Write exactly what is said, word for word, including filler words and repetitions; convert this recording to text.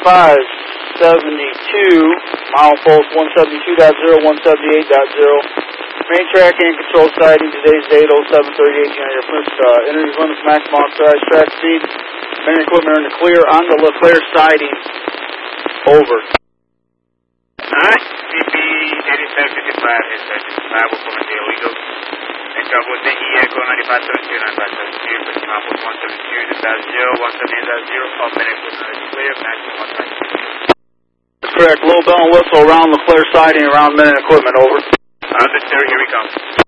ninety-five seventy-two, milepost one seventy-two point zero, one seventy-eight point zero. Main track and control sighting, today's date oh seven thirty eighteen on your first uh, energy limits, maximum authorized track speed. Main equipment are in the clear on the LeClaire siding. Over. Alright, C P eighty-seven fifty-five, eighty-seven fifty-five, we'll come in the illegal. And cover with the E Echo ninety-five seventy-two, ninety-five seventy-two, push mile post one seventy-two point zero, one seventy-eight point zero, all main equipment is clear, maximum authorized speed. That's correct, low bell and whistle around LeClaire siding, around main equipment, over. Understood, here we come.